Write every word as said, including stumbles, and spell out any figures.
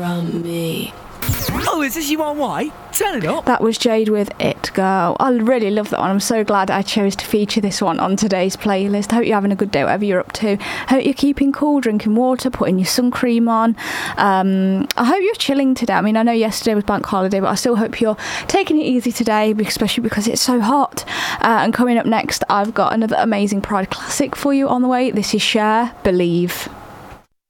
from me. Oh, is this U R Y? Turn it up. That was Jade with It Girl. I really love that one. I'm so glad I chose to feature this one on today's playlist. Hope you're having a good day, whatever you're up to. Hope you're keeping cool, drinking water, putting your sun cream on. Um, I hope you're chilling today. I mean, I know yesterday was bank holiday, but I still hope you're taking it easy today, especially because it's so hot. Uh, and coming up next, I've got another amazing Pride classic for you on the way. This is Cher, Believe.